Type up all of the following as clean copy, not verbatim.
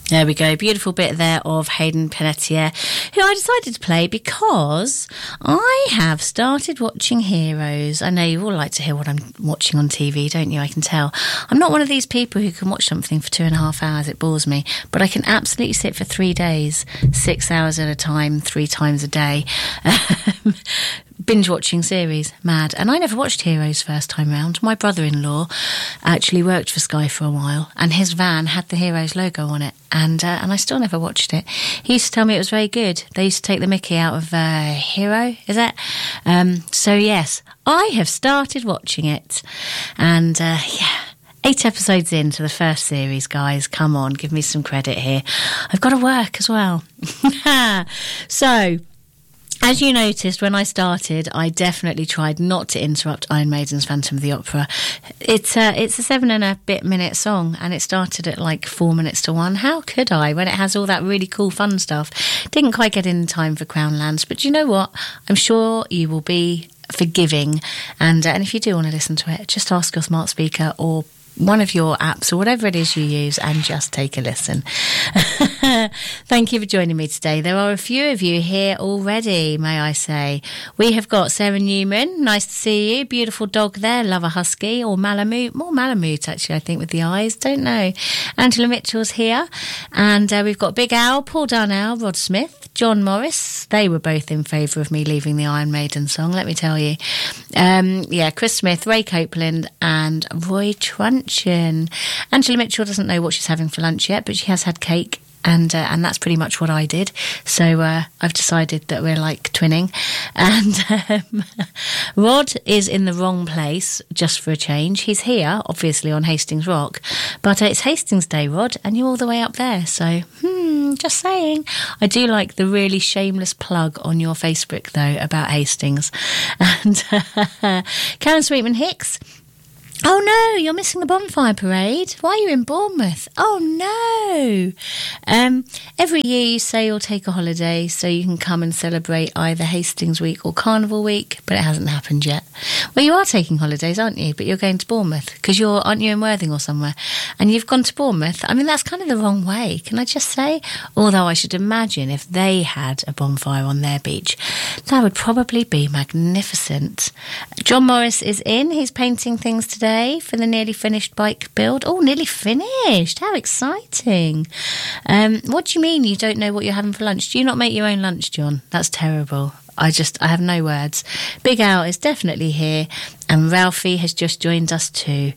There we go. Beautiful bit there of Hayden Panettiere, who I decided to play because I have started watching Heroes. I know you all like to hear what I'm watching on TV, don't you? I can tell. I'm not one of these people who can watch something for 2.5 hours. It bores me. But I can absolutely sit for 3 days, 6 hours at a time, 3 times a day. Binge watching series, mad. And I never watched Heroes first time round. My brother-in-law actually worked for Sky for a while, and his van had the Heroes logo on it, and I still never watched it. He used to tell me it was very good. They used to take the mickey out of Hero, is it? So yes, I have started watching it, and 8 episodes into the first series, guys. Come on, give me some credit here. I've got to work as well. So, as you noticed when I started, I definitely tried not to interrupt Iron Maiden's Phantom of the Opera. It's a 7 and a bit minute song, and it started at like 4 minutes to 1. How could I, when it has all that really cool fun stuff? Didn't quite get in time for Crown Lands, but you know what? I'm sure you will be forgiving, and if you do want to listen to it, just ask your smart speaker or one of your apps or whatever it is you use and just take a listen. Thank you for joining me today. There are a few of you here already, may I say. We have got Sarah Newman. Nice to see you. Beautiful dog there. Love a husky or Malamute. More Malamute, actually, I think, with the eyes. Don't know. Angela Mitchell's here. And we've got Big Al, Paul Darnell, Rod Smith, John Morris. They were both in favour of me leaving the Iron Maiden song, let me tell you. Chris Smith, Ray Copeland and Roy Truncheon. Angela Mitchell doesn't know what she's having for lunch yet, but she has had cake. And that's pretty much what I did. So I've decided that we're like twinning. And Rod is in the wrong place, just for a change. He's here, obviously, on Hastings Rock. But it's Hastings Day, Rod, and you're all the way up there. So, just saying. I do like the really shameless plug on your Facebook, though, about Hastings. And Karen Sweetman Hicks. Oh no, you're missing the bonfire parade. Why are you in Bournemouth? Oh no. Every year you say you'll take a holiday so you can come and celebrate either Hastings Week or Carnival Week, but it hasn't happened yet. Well, you are taking holidays, aren't you? But you're going to Bournemouth because aren't you in Worthing or somewhere? And you've gone to Bournemouth. I mean, that's kind of the wrong way, can I just say? Although I should imagine if they had a bonfire on their beach, that would probably be magnificent. John Morris is in. He's painting things today for the nearly finished bike build. Oh, nearly finished. How exciting. What do you mean you don't know what you're having for lunch? Do you not make your own lunch, John? That's terrible. I have no words. Big Al is definitely here, and Ralphie has just joined us too.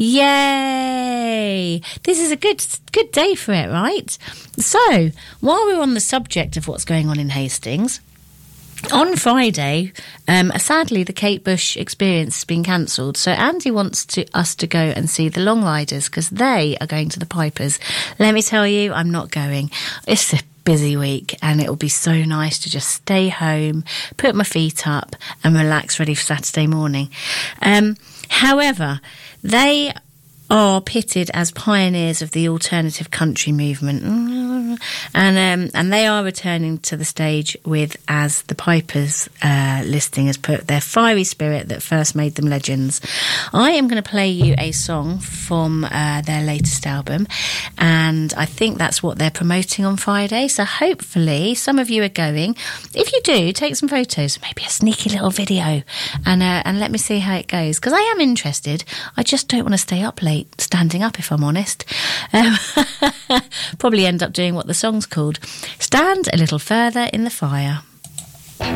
Yay! This is a good day for it, right? So, while we're on the subject of what's going on in Hastings, on Friday, sadly, the Kate Bush experience has been cancelled. So Andy wants us to go and see the Long Riders because they are going to the Pipers. Let me tell you, I'm not going. It's a busy week and it will be so nice to just stay home, put my feet up and relax ready for Saturday morning. However, they are pitted as pioneers of the alternative country movement, and they are returning to the stage with, as the Pipers listing has put, their fiery spirit that first made them legends. I am going to play you a song from their latest album, and I think that's what they're promoting on Friday, so hopefully some of you are going. If you do, take some photos, maybe a sneaky little video, and let me see how it goes, because I am interested. I just don't want to stay up late standing up, if I'm honest. Probably end up doing what the song's called, Stand a Little Further in the Fire.